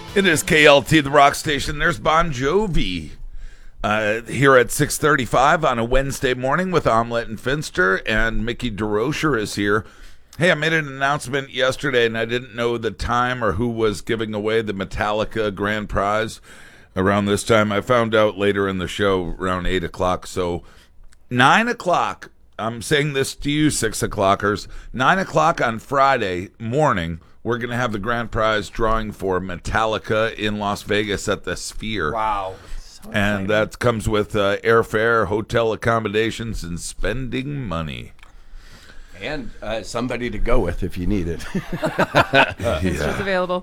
It is KLT, the rock station. There's Bon Jovi here at 6:35 on a Wednesday morning with Omelette and Finster, and Mickey DeRocher is here. Hey, I made an announcement yesterday, and I didn't know the time or who was giving away the Metallica grand prize around this time. I found out later in the show around 8 o'clock. So 9 o'clock, I'm saying this to you 6 o'clockers, 9 o'clock on Friday morning, we're going to have the grand prize drawing for Metallica in Las Vegas at the Sphere. Wow. And that comes with airfare, hotel accommodations, and spending money. And somebody to go with if you need it. It's just available.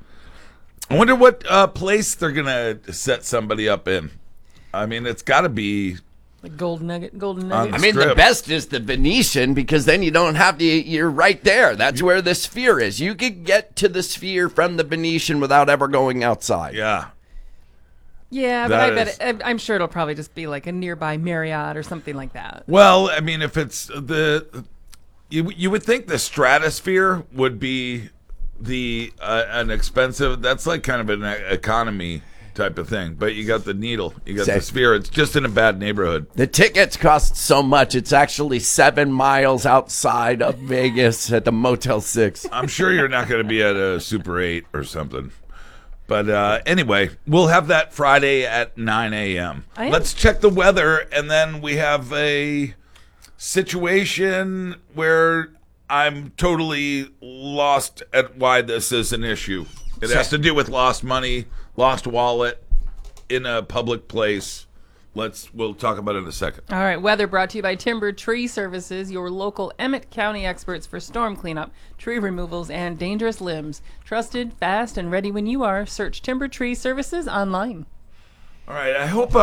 I wonder what place they're going to set somebody up in. I mean, it's got to be... Like Golden Nugget. I mean, the best is the Venetian, because then you don't have to, you're right there. That's where the Sphere is. You could get to the Sphere from the Venetian without ever going outside. Yeah. Yeah, but I'm sure it'll probably just be like a nearby Marriott or something like that. Well, I mean, if it's you would think the Stratosphere would be an expensive. That's like kind of an economy type of thing. But you got the Needle, you got the Sphere. It's just in a bad neighborhood. The tickets cost so much. It's actually 7 miles outside of Vegas at the Motel 6. I'm sure you're not going to be at a Super 8 or something. But anyway, we'll have that Friday at 9 a.m. Let's check the weather, and then we have a situation where I'm totally lost at why this is an issue. It has to do with lost money, lost wallet in a public place. We'll talk about it in a second. All right, weather brought to you by Timber Tree Services, your local Emmett County experts for storm cleanup, tree removals, and dangerous limbs. Trusted, fast, and ready when you are. Search Timber Tree Services online. All right, I hope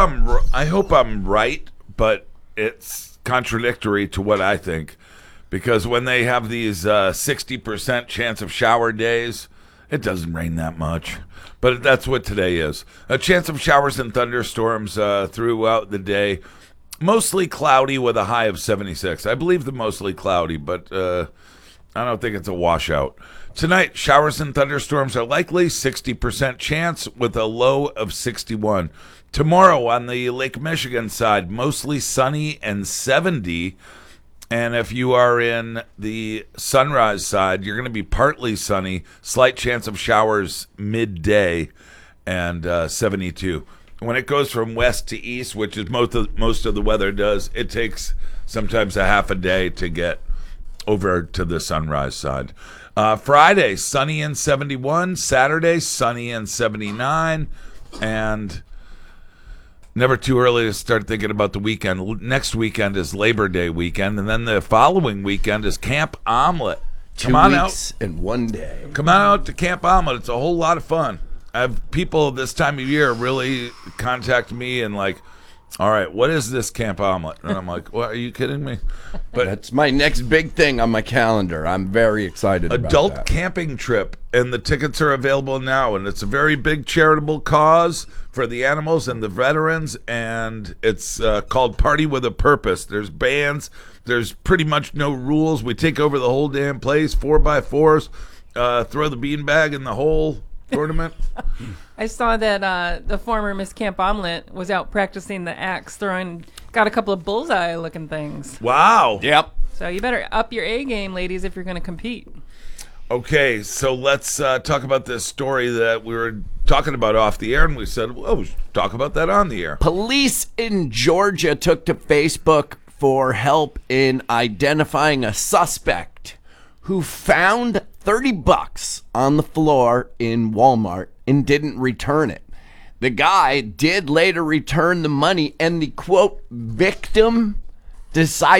I'm right, but it's contradictory to what I think, because when they have these 60% chance of shower days, it doesn't rain that much. But that's what today is. A chance of showers and thunderstorms throughout the day. Mostly cloudy with a high of 76. I believe the mostly cloudy, but I don't think it's a washout. Tonight, showers and thunderstorms are likely. 60% chance with a low of 61. Tomorrow on the Lake Michigan side, mostly sunny and 70. And if you are in the Sunrise side, you're going to be partly sunny, slight chance of showers midday, and 72. When it goes from west to east, which is most of the weather does, it takes sometimes a half a day to get over to the Sunrise side. Friday, sunny and 71. Saturday, sunny and 79. And never too early to start thinking about the weekend. Next weekend is Labor Day weekend, and then the following weekend is Camp Omelette. 2 weeks and 1 day. Come on out to Camp Omelette. It's a whole lot of fun. I have people this time of year really contact me and like, all right, what is this Camp Omelette? And I'm like, what, are you kidding me? But that's my next big thing on my calendar. I'm very excited about adult that. camping trip, and the tickets are available now, and it's a very big charitable cause for the animals and the veterans, and it's called Party with a Purpose. There's bands. There's pretty much no rules. We take over the whole damn place, 4x4s, throw the beanbag in the whole tournament. I saw that the former Miss Camp Omelette was out practicing the axe throwing, got a couple of bullseye-looking things. Wow. Yep. So you better up your A game, ladies, if you're going to compete. Okay, so let's talk about this story that we were talking about off the air, and we said, well, we should talk about that on the air. Police in Georgia took to Facebook for help in identifying a suspect who found $30 on the floor in Walmart and didn't return it. The guy did later return the money, and the, quote, victim decided